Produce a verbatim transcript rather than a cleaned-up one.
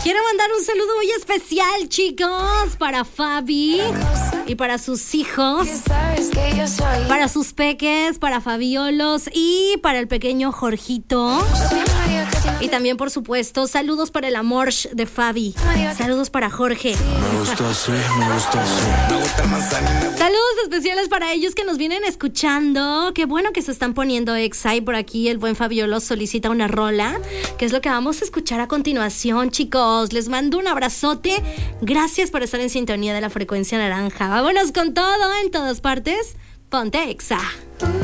Quiero mandar un saludo muy especial, chicos, para Fabi y para sus hijos, para sus peques, para Fabiolos y para el pequeño Jorgito. Y también, por supuesto, saludos para el amor de Fabi. Saludos para Jorge. Me gusta así, me gusta así. Me gusta más anime. Saludos especiales para ellos que nos vienen escuchando. Qué bueno que se están poniendo Exai. Por aquí el buen Fabiolos solicita una rola, que es lo que vamos a escuchar a continuación, chicos. Les mando un abrazote. Gracias por estar en sintonía de la frecuencia naranja. Vámonos con todo, en todas partes. Ponte Exa.